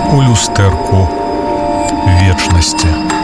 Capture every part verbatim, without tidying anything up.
у люстэрку вечнасці.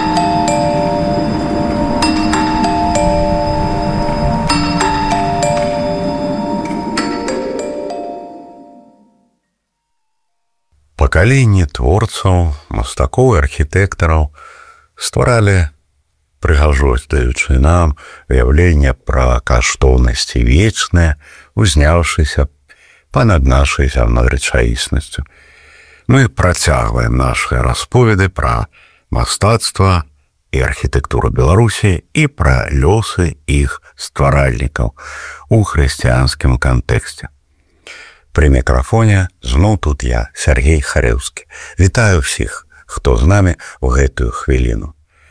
Пакаленні творцаў, мастакоў і архітэктараў стваралі, прыгажосць даючы нам уяўленне пра каштоўнасці вечнае, узняўшыся панад нашай зямной рэчаіснасцю. Мы працягваем нашыя расповеды пра мастацтва і архітэктуру Беларусі і пра лёсы іх стваральнікаў у хрысціянскім кантэксце. Пры мікрафоне зноў тут я, Сергей Харэўскі. Вітаю ўсіх, хто з намі ў гэтую хвіліну.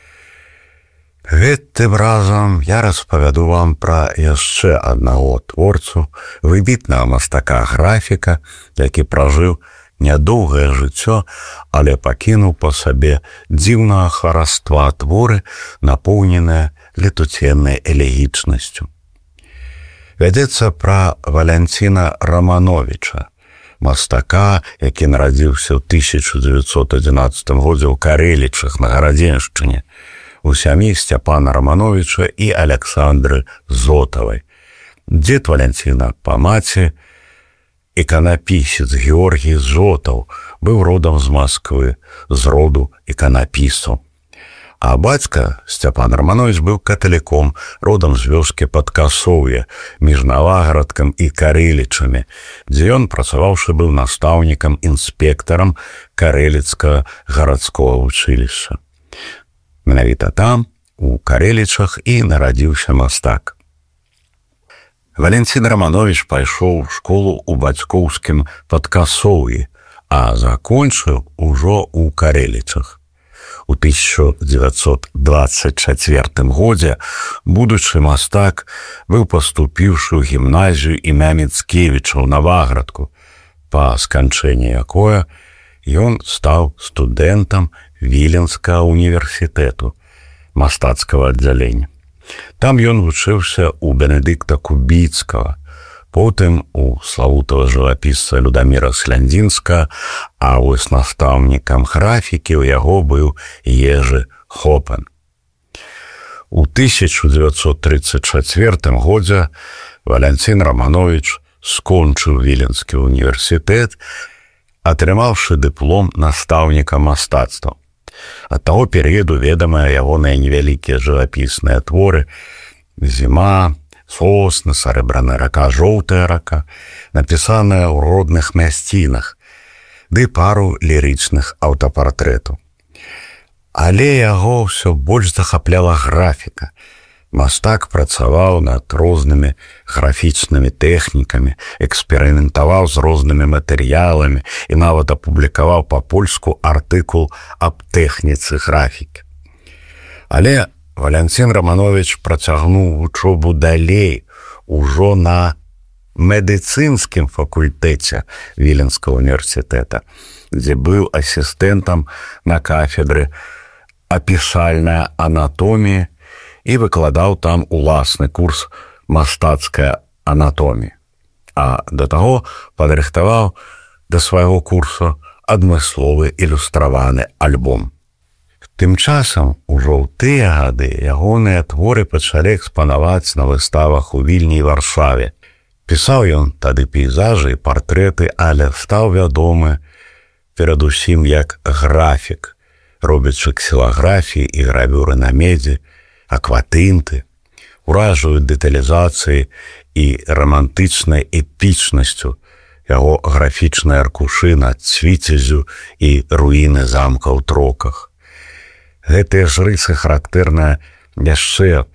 Гэтым разам я распавяду вам пра яшчэ аднаго творцу, выбітнага мастака-графіка, які пражыў нядоўгае жыццё, але пакінуў па сабе дзіўнага хараства творы, напоўненыя летуценнай элегічнасцю. Вядзецца пра Валянціна Рамановіча, мастака, які нарадзіўся ў тысяча дзевяцьсот адзінаццатым годзе ў Карэлічах на Гарадзеншчыне, у сям'і Сцяпана Рамановіча і Аляксандры Зотавай. Дзед Валянціна па маці, іканапісец Георгій Зотаў, быў родам з Масквы, з роду іканапісцаў. А бацька Сцяпан Рамановіч быў каталіком, родам з вёскі Падкасоўе, між Наваградкам і Карэлічамі, дзе ён, працаваўшы, быў настаўнікам, інспектарам Карэліцкага гарадскога вучылішча. Менавіта там, у Карэлічах, і нарадзіўся мастак. Валянцін Рамановіч пайшоў у школу ў бацькоўскім Падкасоўі, а закончыў ужо ў Карэлічах. У тысяча дзевяцьсот дваццаць чацвёртым годзе будучы мастак быў паступіўшы ў гімназію імя Міцкевіча ў Наваградку, па сканчэнні якое ён стаў студэнтам Віленскага універсітэту мастацкага аддзялення. Там ён вучыўся ў Бенедыкта Кубіцкага, потым у славутага жывапісца Людаміра Сляндзінскага, а вось настаўнікам графікі ў яго быў Ежы Хопен. У тысяча дзевяцьсот трыццаць чацвёртым годзе Валянцін Рамановіч скончыў Віленскі універсітэт, атрымаўшы дыплом настаўніка мастацтва. Ад таго перыяду ведамыя ягоныя невялікія жывапісныя творы «Зіма», «Сосны», «Сарэбраная рака», «Жоўтая рака», напісаныя ў родных мясцінах, ды пару лірычных аўтапартрэтаў. Але яго ўсё больш захапляла графіка. Мастак працаваў над рознымі графічнымі тэхнікамі, эксперыментаваў з рознымі матэрыяламі і нават апублікаваў па-польску артыкул аб тэхніцы графікі. Але Валянцін Рамановіч працягнуў вучобу далей ужо на медыцынскім факультэце Віленскага універсітэта, дзе быў асістэнтам на кафедры апісальная анатомія і выкладаў там уласны курс мастацкай анатоміі. А да таго падрыхтаваў да свайго курсу адмысловы ілюстраваны альбом. Тым часам, ужо ў тыя гады, ягоныя творы пачалі экспанаваць на выставах у Вільні і Варшаве. Пісаў ён тады пейзажы і партрэты, але стаў вядомы перадусім як графік, робячы ксілаграфіі і гравюры на медзі, акватынты, уражваюць дэталізацыі і рамантычнай эпічнасцю яго графічнай аркушы над Цвіцезю і руіны замка ў Троках. Гэтыя ж рысы характэрныя яшчэ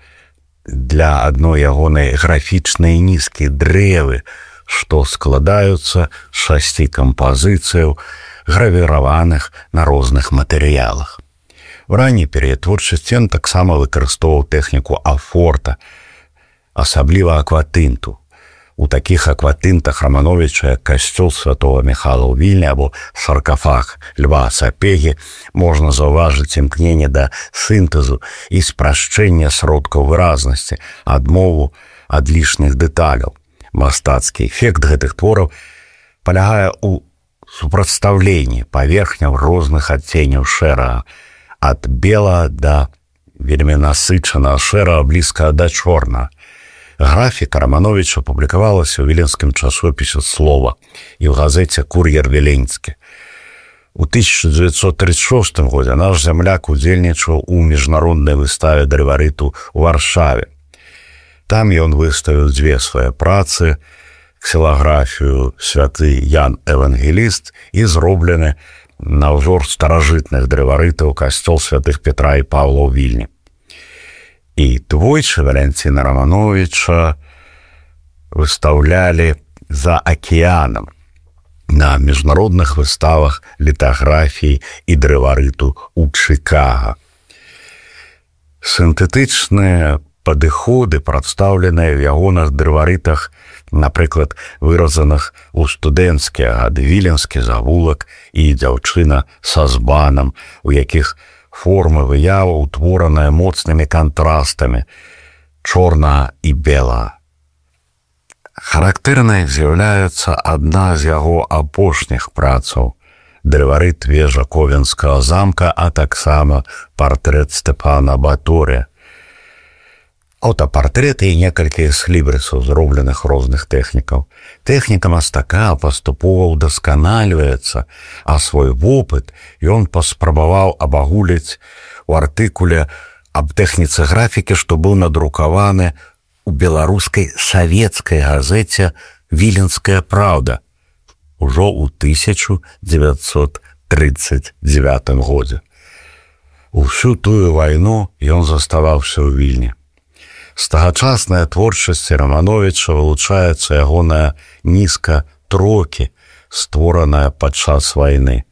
для адной ягонай графічнай нізкі дрэвы, што складаюцца з шасці кампазіцыяў, гравіраваных на розных матэрыялах. У ранні перыяд творчасці ён таксама выкарыстоўваў тэхніку афорта, асабліва акватынту. У такіх акватынтах Рамановіча, як касцёл святого Міхала ў Вільні або саркафаг Льва Сапегі, можна заўважыць імкненне да сінтэзу і спрашчэння сродкаў выразнасці, адмову ад лішніх дэталяў. Мастацкі эфект гэтых твораў палягае ў супрацьстаўленні паверхняў розных адценняў шэрага, ад белага да вельмі насычанага шэрага, блізкага да чорнага. Графіка Рамановича публікавалася ў віленскім часопісе «Слова» і ў газеце «Кур'ер Віленскі». У тысяча дзевяцьсот тридцать шостым годзе наш зямляк удзельнічаў у міжнароднай выставе дрыварыту ў Варшаве. Там ён выставіў дзве свае працы, ксілаграфію «Святы Ян Евангеліст» і зроблены на ўзор старажытных дрыварытаў касцёл святых Петра і Павла ў Вільні. І двойчы Валянціна Рамановича выстаўлялі за акіянам на міжнародных выставах літаграфіі і дрыварыту ў Чыкага. Сінтэтычныя падыходы прадстаўленыя ў ягоных дрыварытах, напрыклад, выразаных у студэнцкія гады віленскі завулак і дзяўчына са збанам, у якіх формы выява ўтвораныя моцнымі кантрастамі чорнага і белага. Характэрнай з'яўляецца адна з яго апошніх працаў дрыварыт вежа Ковенскага замка, а таксама партрэт Степана Баторыя. Аўтапартрэты і некалькі эслібрысаў, зробленых розных тэхнікаў. Тэхніка мастака паступова ўдасканальваецца, а свой вопыт ён паспрабаваў абагуліць у артыкуле аб тэхніцы графікі, што быў надрукаваны у беларускай савецкай газеце «Віленская праўда» ужо ў тысяча дзевяцьсот тридцать девятым годзе. Усю тую вайну ён заставаўся ў Вільні. З тагачаснай творчасці Рамановича вылучаецца ягоная нізка трокі, створаная падчас вайны,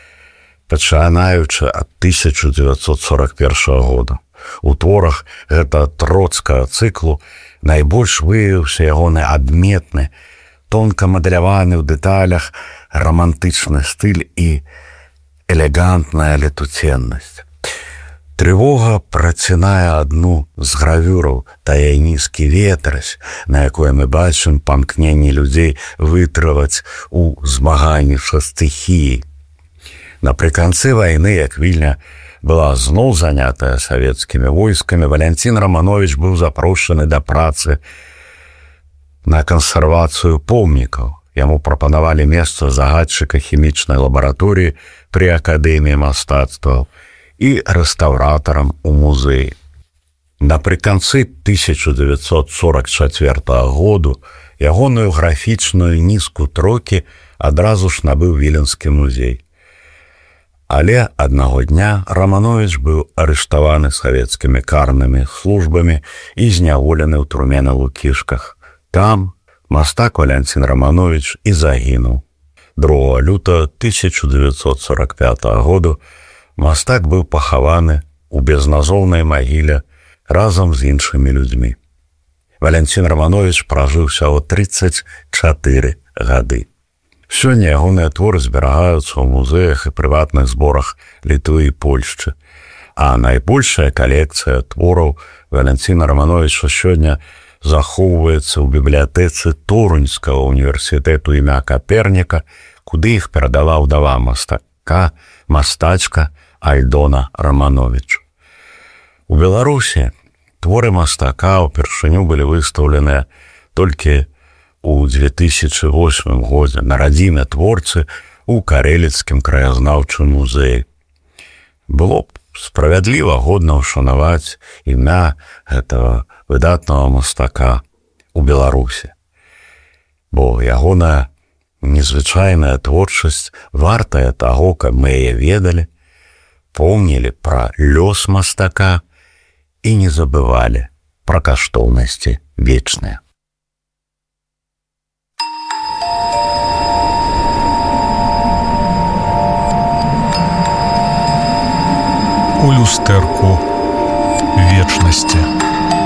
пачынаючы ад тысяча дзевяцьсот сорок першага года. У творах гэта троцкага цыклу найбольш выявіўся ягоны адметны, тонка мадэляваны ў дэталях рамантычны стыль і элегантная летуценнасць. Трывога працінае адну з гравюраў «Таяніскі ветразь», на якой мы бачым памкненне людзей вытрываць у змаганні са стыхіяй. Напрыканцы вайны, як Вільня была зноў занятая савецкімі войскамі, Валянцін Раманович быў запрошаны да працы на кансервацыю помнікаў. Яму прапанавалі месца загадчыка хімічнай лабараторыі пры Акадэміі мастацтваў і рэстаўратарам у музеі. Напрыканцы тысяча дзевяцьсот сорок чацвёртага году ягоную графічную нізку трокі адразу ж набыў Віленскі музей. Але аднаго дня Раманович быў арыштаваны савецкімі карнымі службамі і зняволены ў турме на Лукішках. Там мастак Валянцін Раманович і загінуў. другога лютага тысяча дзевяцьсот сорок пятага году мастак быў пахаваны у безназоўнай магіле разам з іншымі людзьмі. Валянцін Раманович пражыў усяго тридцать чатыры гады. Сёння ягоныя творы зберагаюцца ў музеях і прыватных зборах Літвы і Польшчы, а найбольшая калекцыя твораў Валянціна Рамановича сёння захоўваецца ў бібліятэцы Торуньскага універсітэту імя Каперніка, куды іх перадала ўдава мастака, мастачка Альдона Раманович. У Беларусі творы мастака ўпершыню былі выстаўленыя толькі у две тысячи восьмым годзе на радзіме творцы у Карэліцкім краязнаўчым музеі. Было б справядліва годна ўшанаваць імя гэтага выдатнага мастака у Беларусі, бо ягоная незвычайная творчасць вартая таго, каб мы яе ведалі, помнілі пра лёс мастака і не забывалі пра каштоўнасці вечныя. У люстэрку вечнасці.